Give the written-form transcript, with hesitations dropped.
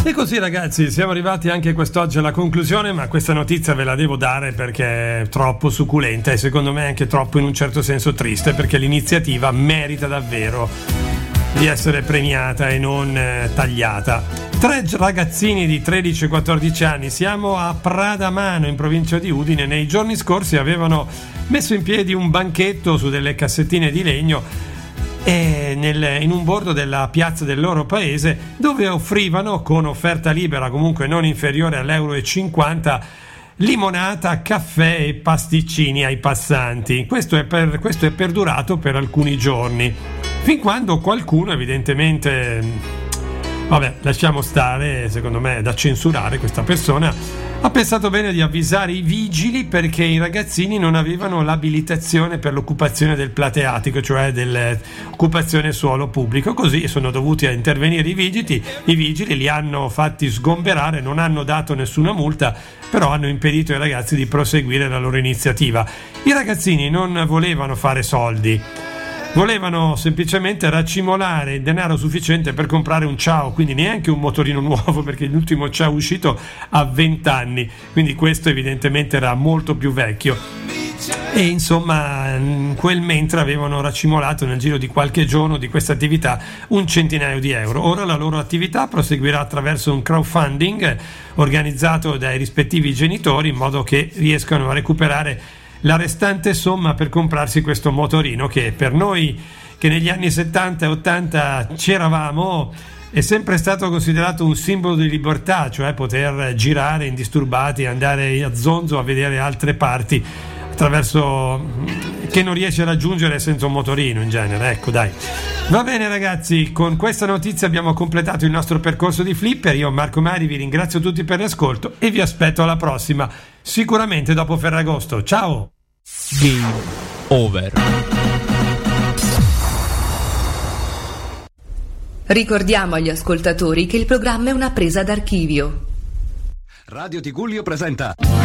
E così ragazzi, siamo arrivati anche quest'oggi alla conclusione, ma questa notizia ve la devo dare perché è troppo succulenta e secondo me anche troppo in un certo senso triste, perché l'iniziativa merita davvero di essere premiata e non tagliata. 3 ragazzini di 13 e 14 anni, siamo a Pradamano in provincia di Udine, nei giorni scorsi avevano messo in piedi un banchetto su delle cassettine di legno in un bordo della piazza del loro paese, dove offrivano con offerta libera, comunque non inferiore all'1,50 € limonata, caffè e pasticcini ai passanti. Questo è perdurato per alcuni giorni, fin quando qualcuno evidentemente, vabbè, lasciamo stare, secondo me è da censurare, questa persona ha pensato bene di avvisare i vigili perché i ragazzini non avevano l'abilitazione per l'occupazione del plateatico, cioè dell'occupazione suolo pubblico. Così sono dovuti a intervenire i vigili li hanno fatti sgomberare, non hanno dato nessuna multa, però hanno impedito ai ragazzi di proseguire la loro iniziativa. I ragazzini non volevano fare soldi, volevano semplicemente raccimolare il denaro sufficiente per comprare un Ciao, quindi neanche un motorino nuovo, perché l'ultimo Ciao uscito ha 20 anni, quindi questo evidentemente era molto più vecchio. E insomma, in quel mentre avevano raccimolato nel giro di qualche giorno di questa attività un centinaio di euro. Ora la loro attività proseguirà attraverso un crowdfunding organizzato dai rispettivi genitori, in modo che riescano a recuperare la restante somma per comprarsi questo motorino che per noi che negli anni 70 e 80 c'eravamo è sempre stato considerato un simbolo di libertà, cioè poter girare indisturbati, andare a zonzo a vedere altre parti attraverso che non riesce a raggiungere senza un motorino in genere. Ecco, dai, va bene ragazzi, con questa notizia abbiamo completato il nostro percorso di Flipper. Io Marco Mari vi ringrazio tutti per l'ascolto e vi aspetto alla prossima, sicuramente dopo Ferragosto. Ciao. Game over. Ricordiamo agli ascoltatori che il programma è una presa d'archivio. Radio Tigullio presenta